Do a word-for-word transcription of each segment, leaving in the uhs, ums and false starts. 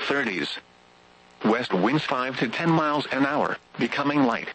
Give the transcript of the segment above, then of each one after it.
thirties. West winds five to ten miles an hour, becoming light.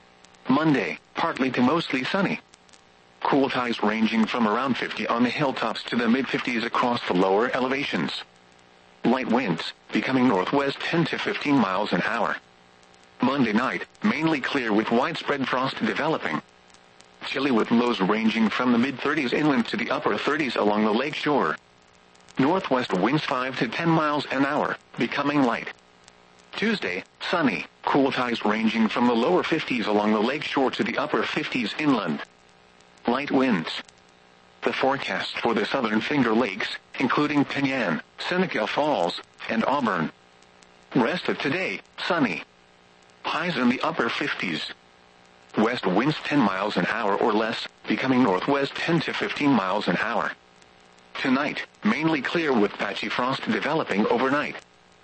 Monday, partly to mostly sunny. Cool ties ranging from around fifty on the hilltops to the mid-fifties across the lower elevations. Light winds, becoming northwest ten to fifteen miles an hour. Monday night, mainly clear with widespread frost developing. Chilly with lows ranging from the mid-thirties inland to the upper thirties along the lake shore. Northwest winds five to ten miles an hour, becoming light. Tuesday, sunny, cool ties ranging from the lower fifties along the lake shore to the upper fifties inland. Light winds. The forecast for the southern Finger Lakes, including Penyan, Seneca Falls, and Auburn. Rest of today, sunny. Highs in the upper fifties. West winds ten miles an hour or less, becoming northwest ten to fifteen miles an hour. Tonight, mainly clear with patchy frost developing overnight.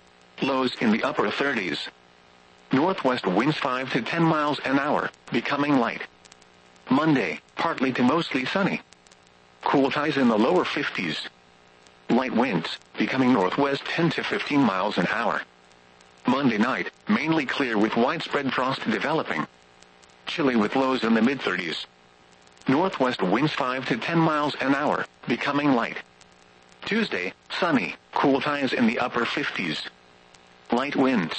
Lows in the upper thirties. Northwest winds five to ten miles an hour, becoming light. Monday, partly to mostly sunny. Cool ties in the lower fifties. Light winds, becoming northwest ten to fifteen miles an hour. Monday night, mainly clear with widespread frost developing. Chilly with lows in the mid-thirties. Northwest winds five to ten miles an hour, becoming light. Tuesday, sunny, cool ties in the upper fifties. Light winds.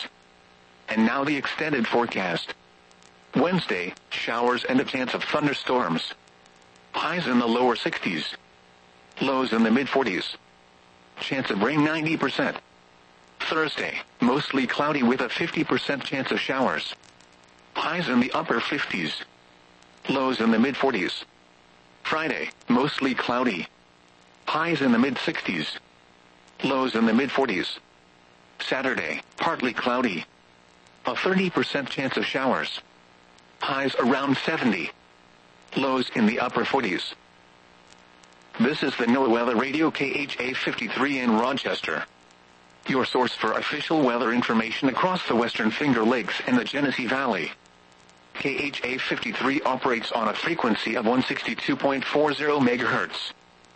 And now the extended forecast. Wednesday, showers and a chance of thunderstorms. Highs in the lower sixties. Lows in the mid-forties. Chance of rain ninety percent. Thursday, mostly cloudy with a fifty percent chance of showers. Highs in the upper fifties. Lows in the mid-forties. Friday, mostly cloudy. Highs in the mid-sixties. Lows in the mid-forties. Saturday, partly cloudy. A thirty percent chance of showers. Highs around seventy. Lows in the upper forties. This is the NOAA Weather Radio K H A fifty-three in Rochester. Your source for official weather information across the Western Finger Lakes and the Genesee Valley. K H A fifty-three operates on a frequency of one sixty-two point four zero megahertz.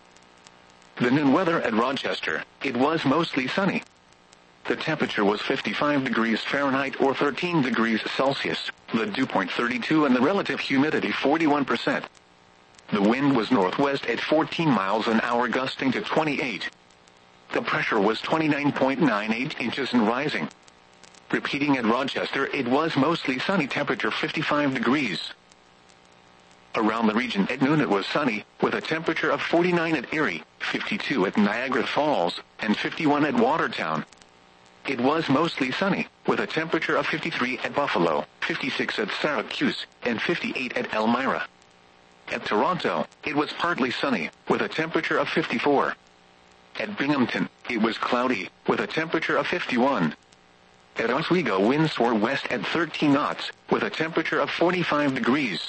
The noon weather at Rochester, it was mostly sunny. The temperature was fifty-five degrees Fahrenheit or thirteen degrees Celsius, the dew point thirty-two and the relative humidity forty-one percent. The wind was northwest at fourteen miles an hour gusting to twenty-eight. The pressure was twenty-nine point nine eight inches and rising. Repeating at Rochester, it was mostly sunny, temperature fifty-five degrees. Around the region at noon it was sunny, with a temperature of forty-nine at Erie, fifty-two at Niagara Falls, and fifty-one at Watertown. It was mostly sunny, with a temperature of fifty-three at Buffalo, fifty-six at Syracuse, and fifty-eight at Elmira. At Toronto, it was partly sunny, with a temperature of fifty-four. At Binghamton, it was cloudy, with a temperature of fifty-one. At Oswego, winds were west at thirteen knots, with a temperature of forty-five degrees.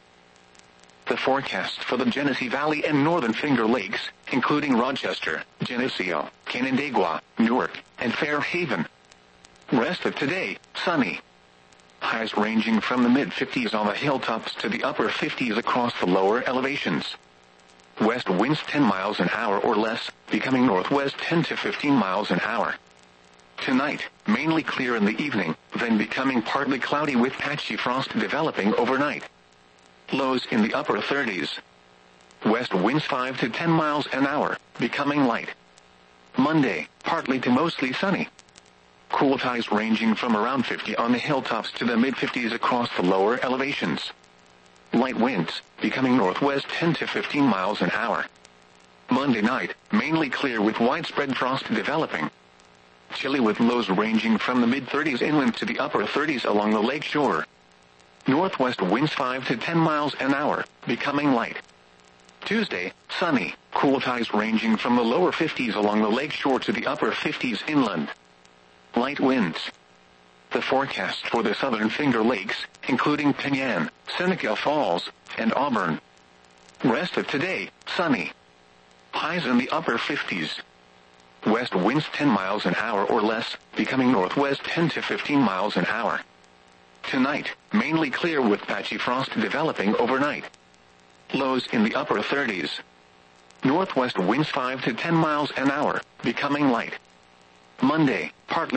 The forecast for the Genesee Valley and Northern Finger Lakes, including Rochester, Geneseo, Canandaigua, Newark, and Fairhaven. Rest of today, sunny. Highs ranging from the mid-fifties on the hilltops to the upper fifties across the lower elevations. West winds ten miles an hour or less, becoming northwest ten to fifteen miles an hour. Tonight, mainly clear in the evening, then becoming partly cloudy with patchy frost developing overnight. Lows in the upper thirties. West winds five to ten miles an hour, becoming light. Monday, partly to mostly sunny. Cool ties ranging from around fifty on the hilltops to the mid-fifties across the lower elevations. Light winds, becoming northwest ten to fifteen miles an hour. Monday night, mainly clear with widespread frost developing. Chilly with lows ranging from the mid-thirties inland to the upper thirties along the lake shore. Northwest winds five to ten miles an hour, becoming light. Tuesday, sunny, cool ties ranging from the lower fifties along the lake shore to the upper fifties inland. Light winds. The forecast for the southern Finger Lakes, including Penyan, Seneca Falls, and Auburn. Rest of today, sunny. Highs in the upper fifties. West winds ten miles an hour or less, becoming northwest ten to fifteen miles an hour. Tonight, mainly clear with patchy frost developing overnight. Lows in the upper thirties. Northwest winds five to ten miles an hour, becoming light. Monday, partly